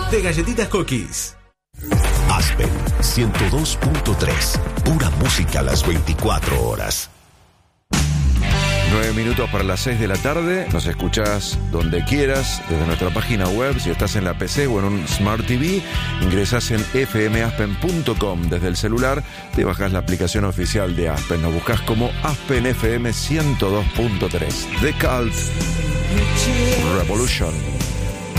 de Galletitas Cookies. Aspen 102.3. Pura música a las 24 horas. 9 minutos para las 6 de la tarde. Nos escuchás donde quieras, desde nuestra página web. Si estás en la PC o en un Smart TV, ingresás en fmaspen.com. Desde el celular te bajás la aplicación oficial de Aspen. Nos buscás como Aspen FM 102.3. The Cult Revolution.